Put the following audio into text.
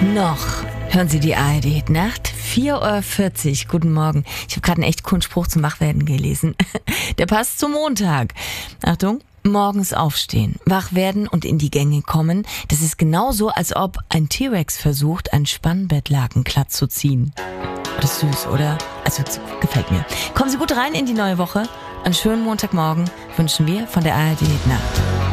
Noch hören Sie die ARD Nacht, 4:40 Uhr. Guten Morgen. Ich habe gerade einen echt coolen Spruch zum Wachwerden gelesen. Der passt zum Montag. Achtung. Morgens aufstehen, wach werden und in die Gänge kommen. Das ist genauso, als ob ein T-Rex versucht, ein Spannbettlaken glatt zu ziehen. Das ist süß, oder? Also, gefällt mir. Kommen Sie gut rein in die neue Woche. Einen schönen Montagmorgen wünschen wir von der ARD Nacht.